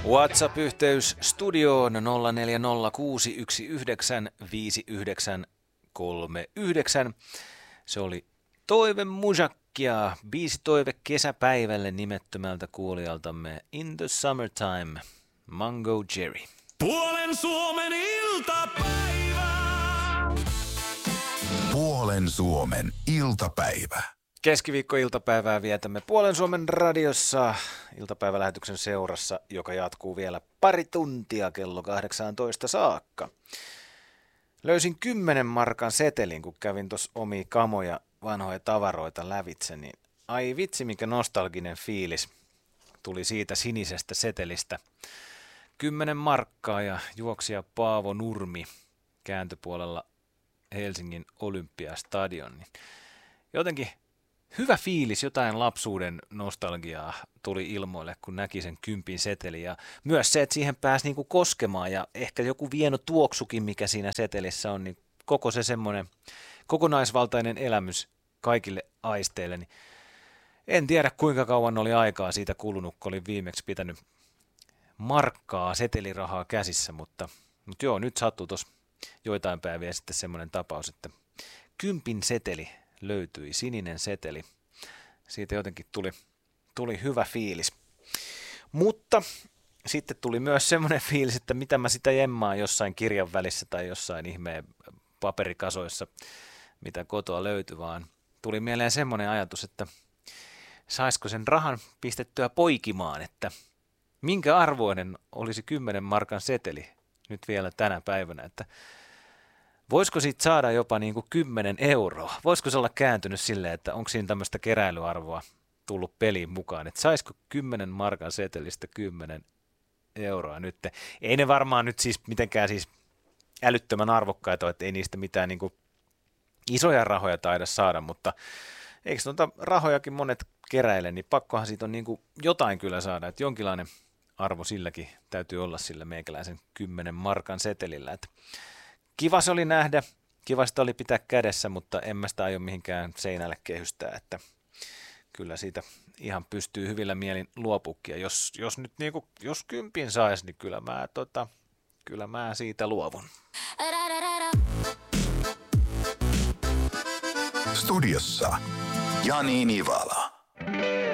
WhatsApp-yhteys studioon 0406195939. Se oli Toive Mujakkia, biisi toive kesäpäivälle nimettömältä kuulijaltamme In the Summertime, Mango Jerry. Puolen Suomen iltapäivä. Puolen Suomen iltapäivä. Keskiviikkoiltapäivää vietämme Puolen Suomen radiossa iltapäivälähetyksen seurassa, joka jatkuu vielä pari tuntia kello 18 saakka. Löysin 10 markan setelin, kun kävin tuossa omia kamoja vanhoja tavaroita lävitse, niin ai vitsi mikä nostalginen fiilis tuli siitä sinisestä setelistä. 10 markkaa ja juoksija Paavo Nurmi kääntöpuolella Helsingin Olympiastadion. Jotenkin hyvä fiilis, jotain lapsuuden nostalgiaa tuli ilmoille, kun näki sen 10 seteli. Ja myös se, että siihen pääsi niinku koskemaan ja ehkä joku vieno tuoksukin, mikä siinä setelissä on, niin koko se semmoinen kokonaisvaltainen elämys kaikille aisteille. Niin en tiedä, kuinka kauan oli aikaa siitä kulunut, kun olin viimeksi pitänyt markkaa setelirahaa käsissä, mutta joo, nyt sattui tuossa joitain päiviä sitten semmoinen tapaus, että 10 seteli löytyi, sininen seteli. Siitä jotenkin tuli hyvä fiilis. Mutta sitten tuli myös semmoinen fiilis, että mitä mä sitä jemmaan jossain kirjan välissä tai jossain ihmeen paperikasoissa, mitä kotoa löytyi, vaan tuli mieleen semmoinen ajatus, että saisiko sen rahan pistettyä poikimaan, että minkä arvoinen olisi 10 markan seteli nyt vielä tänä päivänä, että voisiko siitä saada jopa niin kuin 10 euroa? Voisiko se olla kääntynyt silleen, että onko siinä tämmöistä keräilyarvoa tullut peliin mukaan, että saisiko 10 markan setelistä 10 euroa nyt? Ei ne varmaan nyt siis mitenkään siis älyttömän arvokkaita, että ei niistä mitään niin kuin isoja rahoja taida saada, mutta eikö noita rahojakin monet keräile, niin pakkohan siitä on niin kuin jotain kyllä saada, että jonkinlainen arvo silläkin täytyy olla sillä meikäläisen 10 markan setelillä. Että kiva se oli nähdä, kiva sitä oli pitää kädessä, mutta en mä sitä aio mihinkään seinälle kehystää, että kyllä siitä ihan pystyy hyvillä mielin luopukin. Jos nyt niinku, jos 10 saisi, niin kyllä mä siitä luovun. Studiossa Jani Nivala.